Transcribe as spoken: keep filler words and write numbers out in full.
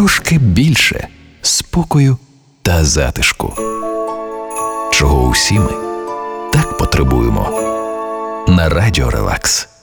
трошки більше спокою та затишку, чого усі ми так потребуємо. На Радіо Релакс.